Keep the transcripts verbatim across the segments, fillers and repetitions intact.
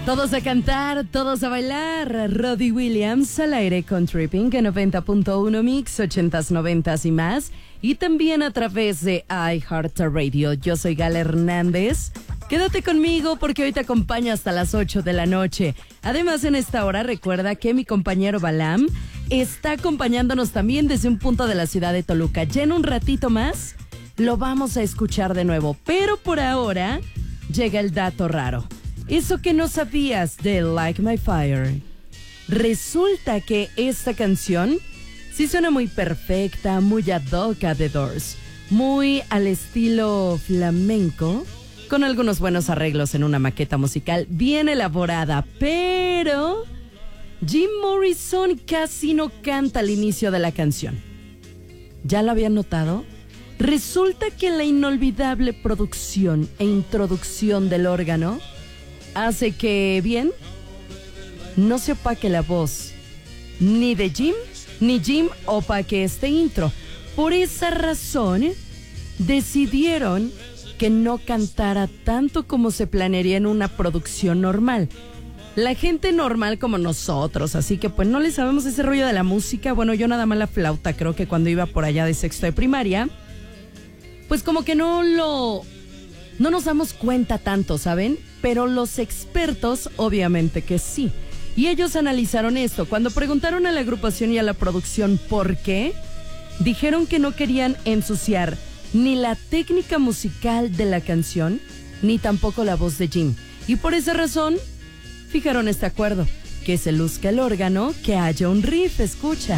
Todos a cantar, todos a bailar. Robbie Williams al aire con Tripping en noventa punto uno Mix, ochentas, noventas y más. Y también a través de iHeartRadio. Yo soy Gala Hernández. Quédate conmigo porque hoy te acompaño hasta las ocho de la noche. Además, en esta hora recuerda que mi compañero Balam está acompañándonos también desde un punto de la ciudad de Toluca. Ya en un ratito más lo vamos a escuchar de nuevo. Pero por ahora llega el dato raro. Eso que no sabías de Like My Fire. Resulta que esta canción sí suena muy perfecta, muy ad hoc a The Doors, muy al estilo flamenco, con algunos buenos arreglos en una maqueta musical bien elaborada, pero Jim Morrison casi no canta al inicio de la canción. ¿Ya lo habían notado? Resulta que la inolvidable producción e introducción del órgano hace que, bien, no se opaque la voz ni de Jim, ni Jim opaque este intro. Por esa razón, decidieron que no cantara tanto como se planearía en una producción normal. La gente normal como nosotros, así que pues no le sabemos ese rollo de la música. Bueno, yo nada más la flauta, creo que cuando iba por allá de sexto de primaria, pues como que no lo... no nos damos cuenta tanto, ¿saben? Pero los expertos, obviamente que sí. Y ellos analizaron esto. Cuando preguntaron a la agrupación y a la producción por qué, dijeron que no querían ensuciar ni la técnica musical de la canción, ni tampoco la voz de Jim. Y por esa razón, fijaron este acuerdo. Que se luzca el órgano, que haya un riff, escucha.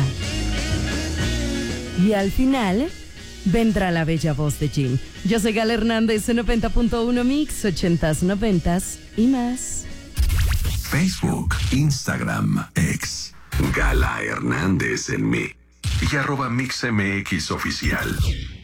Y al final vendrá la bella voz de Jim. Yo soy Gala Hernández en noventa punto uno Mix, ochentas, noventas y más. Facebook, Instagram, X, Gala Hernández en mí y arroba MixMX Oficial.